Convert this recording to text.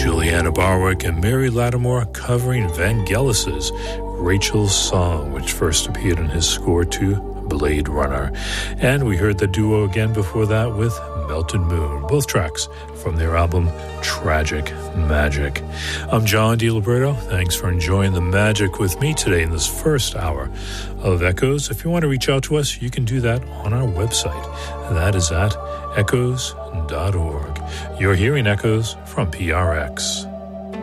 Juliana Barwick and Mary Lattimore covering Vangelis's Rachel's Song, which first appeared in his score to Blade Runner. And we heard the duo again before that with Melted Moon, both tracks from their album Tragic Magic. I'm John DiLiberto. Thanks for enjoying the magic with me today in this first hour of Echoes. If you want to reach out to us, you can do that on our website. That is at echoes.org. You're hearing Echoes from PRX.